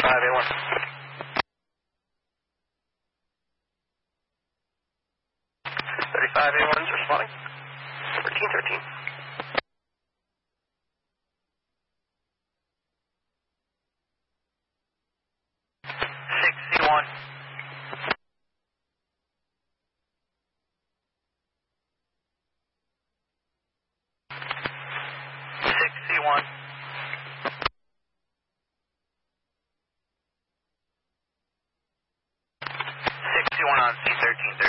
35A1. 35A1 is responding. 1313. 61. 61. 61 on C1330.